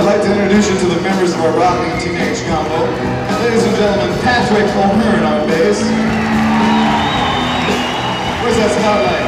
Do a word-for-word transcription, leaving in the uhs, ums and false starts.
I'd like to introduce you to the members of our rocking teenage combo. Ladies and gentlemen, Patrick O'Hearn on bass. Where's that spotlight?